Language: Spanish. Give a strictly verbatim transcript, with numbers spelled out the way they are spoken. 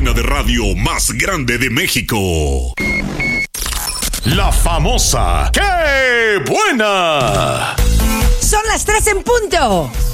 cabina de radio más grande de México. La famosa ¡Qué buena! Son las tres en punto.